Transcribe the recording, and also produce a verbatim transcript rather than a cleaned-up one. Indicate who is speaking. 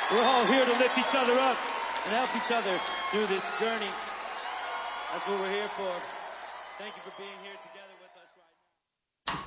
Speaker 1: We're all here to lift each other up and help each other through this journey. That's what we're here for. Thank you for being here together with